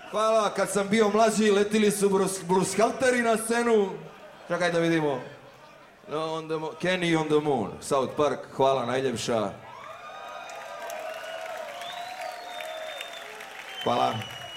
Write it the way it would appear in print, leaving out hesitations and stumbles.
Hvala, kad sam bio mlađi letili su Brushalteri na scenu. Čekaj da vidimo. Kenny on the Moon, South Park, hvala najljepša. Hvala.